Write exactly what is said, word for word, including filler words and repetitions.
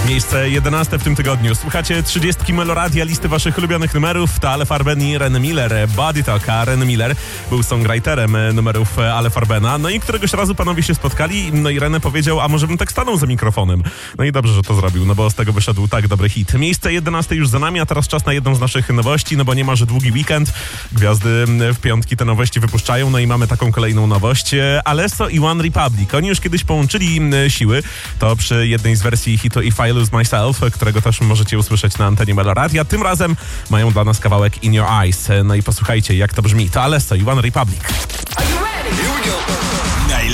Miejsce jedenaste w tym tygodniu. Słuchacie trzydziestki Meloradia, listy waszych ulubionych numerów. To Ale Farben i Ren Miller. Body Talk, a Ren Miller był songwriterem numerów Ale Farbena. No i któregoś razu panowie się spotkali, no i Ren powiedział, a może bym tak stanął za mikrofonem. No i dobrze, że to zrobił, no bo z tego wyszedł tak dobry hit. Miejsce jedenaste już za nami, a teraz czas na jedną z naszych nowości, no bo nie ma, że długi weekend. Gwiazdy w piątki te nowości wypuszczają, no i mamy taką kolejną nowość. Alesso i One Republic. Oni już kiedyś połączyli siły. To przy jednej z wersji hitu If I Lose Myself, którego też możecie usłyszeć na antenie Meloradia. Tym razem mają dla nas kawałek In Your Eyes. No i posłuchajcie, jak to brzmi. To Alesso i One Republic. Are you ready? Here we go.